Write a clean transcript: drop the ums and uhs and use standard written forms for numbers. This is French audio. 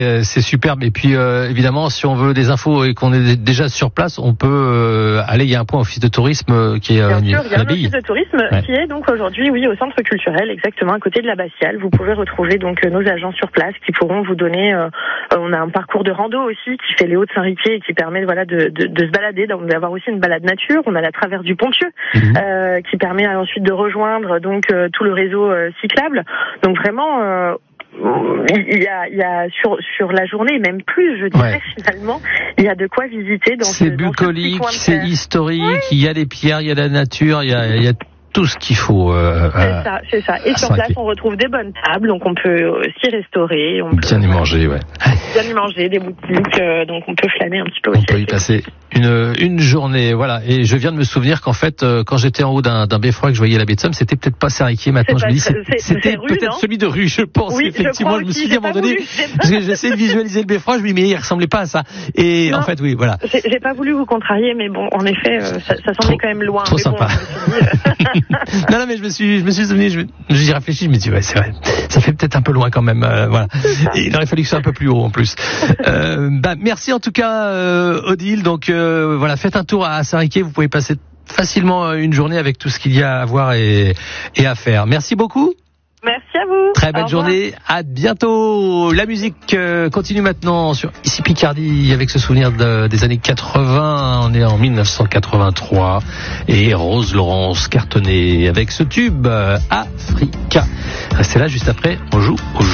C'est superbe. Et puis évidemment, si on veut des infos et qu'on est déjà sur place, on peut aller. Il y a un point office de tourisme qui est Bien sûr, il y a un l'abbaye. office de tourisme qui est donc aujourd'hui, oui, au centre culturel, exactement à côté de l'abbatiale. Vous pouvez retrouver donc nos agents sur place qui pourront vous donner. On a un parcours de rando aussi qui fait les Hauts-de-Saint-Riquier et qui permet de se balader, donc d'avoir aussi une balade nature. On a la traverse du Pont-Pieux qui permet ensuite de rejoindre donc tout le réseau cyclable. Donc vraiment. Il y a sur la journée, même plus, je dirais finalement, il y a de quoi visiter dans c'est bucolique, c'est historique, il y a des pierres, il y a la nature, il y a tout ce qu'il faut. C'est ça. Et sur place, on retrouve des bonnes tables, donc on peut s'y restaurer. Bien y manger, Bien y manger, des boutiques, donc on peut flâner un petit peu aussi. On peut y passer une journée, voilà. Et je viens de me souvenir qu'en fait, quand j'étais en haut d'un beffroi et que je voyais la baie de Somme, c'était peut-être pas Saint-Riquier maintenant. Je me dis, c'était peut-être celui de Rue, je pense. Oui, effectivement, je me suis dit à un moment donné, j'essaie de visualiser le beffroi, je me dis, mais il ressemblait pas à ça. Et non, en fait, oui, voilà. J'ai pas voulu vous contrarier, mais bon, en effet, ça semblait quand même loin. Trop sympa. Non, mais je me suis souvenu, j'y réfléchi, je me dis, ouais, c'est vrai, ça fait peut-être un peu loin quand même, voilà. Et il aurait fallu que ce soit un peu plus haut, en plus. Merci en tout cas, Odile. Donc, voilà, faites un tour à Saint-Riquier, vous pouvez passer facilement une journée avec tout ce qu'il y a à voir et à faire. Merci beaucoup. Merci à vous. Très belle journée. À bientôt. La musique continue maintenant sur ici Picardie avec ce souvenir des années 80. On est en 1983 et Rose Laurence cartonnée avec ce tube Africa. Restez là juste après. On joue au jeu.